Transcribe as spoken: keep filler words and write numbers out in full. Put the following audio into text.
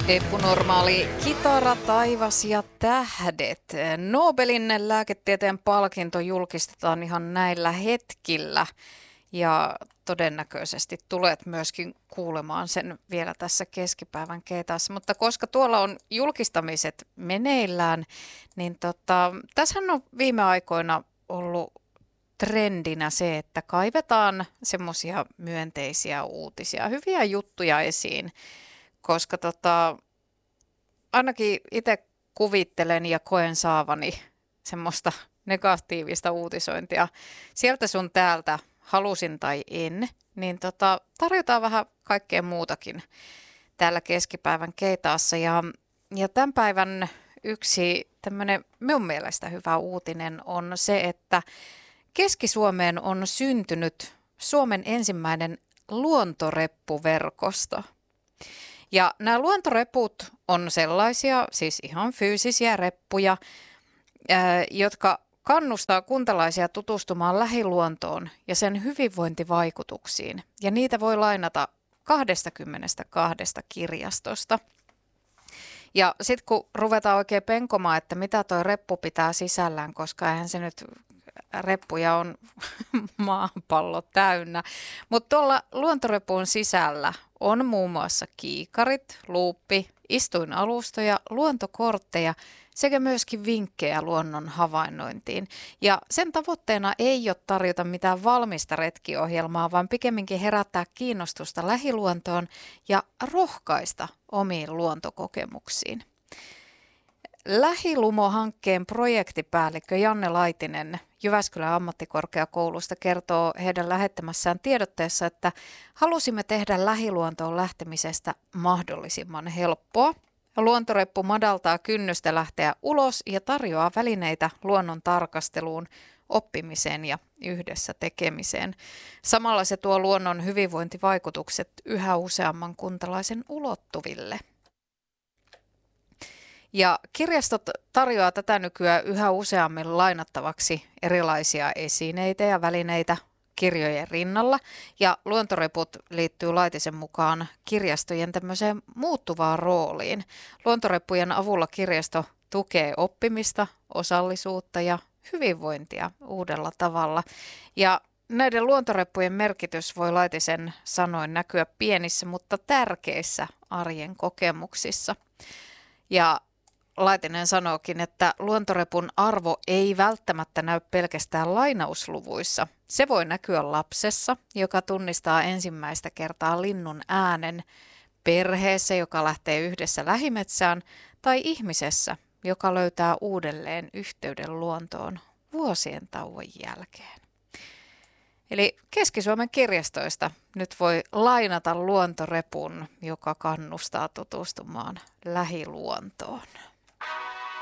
Eppunormaali kitara, taivas ja tähdet. Nobelin lääketieteen palkinto julkistetaan ihan näillä hetkillä ja todennäköisesti tulet myöskin kuulemaan sen vielä tässä keskipäivän keitassa. Mutta koska tuolla on julkistamiset meneillään, niin tota, tässähän on viime aikoina ollut trendinä se, että kaivetaan semmoisia myönteisiä uutisia, hyviä juttuja esiin. Koska tota, ainakin itse kuvittelen ja koen saavani semmoista negatiivista uutisointia sieltä sun täältä, halusin tai en, niin tota, tarjotaan vähän kaikkea muutakin täällä keskipäivän keitaassa. Ja, ja tämän päivän yksi tämmöinen minun mielestä hyvä uutinen on se, että Keski-Suomeen on syntynyt Suomen ensimmäinen luontoreppuverkosto. Ja nämä luontoreput on sellaisia, siis ihan fyysisiä reppuja, ää, jotka kannustaa kuntalaisia tutustumaan lähiluontoon ja sen hyvinvointivaikutuksiin. Ja niitä voi lainata kaksikymmentäkaksi kirjastosta. Ja sitten kun ruvetaan oikein penkomaan, että mitä toi reppu pitää sisällään, koska eihän se nyt reppuja on maapallo täynnä. Mutta tuolla luontorepun sisällä on muun muassa kiikarit, luuppi, istuinalustoja, luontokortteja sekä myöskin vinkkejä luonnon havainnointiin. Ja sen tavoitteena ei ole tarjota mitään valmista retkiohjelmaa, vaan pikemminkin herättää kiinnostusta lähiluontoon ja rohkaista omiin luontokokemuksiin. Lähilumo-hankkeen projektipäällikkö Janne Laitinen Jyväskylän ammattikorkeakoulusta kertoo heidän lähettämässään tiedotteessa, että halusimme tehdä lähiluontoon lähtemisestä mahdollisimman helppoa. Luontoreppu madaltaa kynnystä lähteä ulos ja tarjoaa välineitä luonnon tarkasteluun, oppimiseen ja yhdessä tekemiseen. Samalla se tuo luonnon hyvinvointivaikutukset yhä useamman kuntalaisen ulottuville. Ja kirjastot tarjoaa tätä nykyään yhä useammin lainattavaksi erilaisia esineitä ja välineitä kirjojen rinnalla. Ja luontoreput liittyy Laitisen mukaan kirjastojen tämmöiseen muuttuvaan rooliin. Luontoreppujen avulla kirjasto tukee oppimista, osallisuutta ja hyvinvointia uudella tavalla. Ja näiden luontoreppujen merkitys voi Laitisen sanoin näkyä pienissä, mutta tärkeissä arjen kokemuksissa. Ja Laitinen sanookin, että luontorepun arvo ei välttämättä näy pelkästään lainausluvuissa. Se voi näkyä lapsessa, joka tunnistaa ensimmäistä kertaa linnun äänen, perheessä, joka lähtee yhdessä lähimetsään, tai ihmisessä, joka löytää uudelleen yhteyden luontoon vuosien tauon jälkeen. Eli Keski-Suomen kirjastoista nyt voi lainata luontorepun, joka kannustaa tutustumaan lähiluontoon.